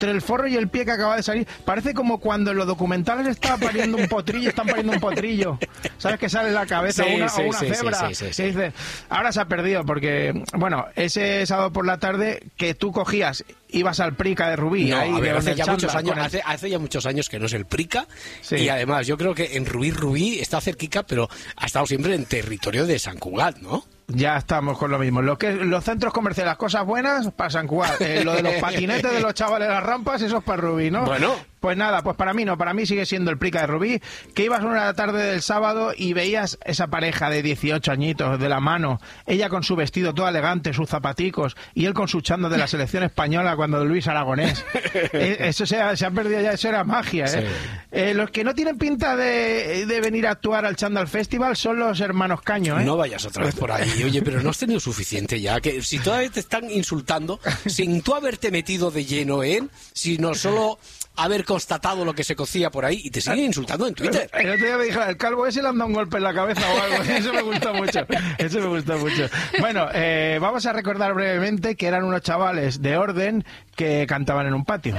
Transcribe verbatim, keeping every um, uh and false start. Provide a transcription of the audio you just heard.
entre el forro y el pie que acaba de salir. Parece como cuando en los documentales está pariendo un potrillo, están pariendo un potrillo. ¿Sabes que sale la cabeza sí, una, sí, o una sí, cebra? Sí, sí, sí, sí. Y dice, ahora se ha perdido porque, bueno, ese sábado por la tarde que tú cogías, ibas al Prica de Rubí. No, ahí a ver, de hace ya Chándal, muchos años, con el- hace, hace ya muchos años que no es el Prica, Sí. y además yo creo que en Rubí Rubí está cerquica, pero ha estado siempre en territorio de San Cugat, ¿no? Ya estamos con lo mismo. Lo que los centros comerciales, las cosas buenas, para San Cugat. Eh, lo de los patinetes de los chavales de las rampas, eso es para Rubí, ¿no? Bueno. Pues nada, pues para mí no, para mí sigue siendo el Prica de Rubí, que ibas una tarde del sábado y veías esa pareja de dieciocho añitos de la mano, ella con su vestido todo elegante, sus zapaticos, y él con su chando de la selección española cuando Luis Aragonés. Eh, eso se ha, se ha perdido ya, eso era magia, ¿eh? Sí. Eh, los que no tienen pinta de, de venir a actuar al Chándal Festival son los hermanos Caño, ¿eh? No vayas otra vez por ahí. Oye, pero no has tenido suficiente ya. Que si todavía te están insultando, sin tú haberte metido de lleno en, sino solo haber constatado lo que se cocía por ahí, y te siguen insultando en Twitter. El otro día me dijeron, el calvo ese le han dado un golpe en la cabeza o algo. Eso me gustó mucho. Eso me gustó mucho. Bueno, eh, vamos a recordar brevemente que eran unos chavales de Orden que cantaban en un patio.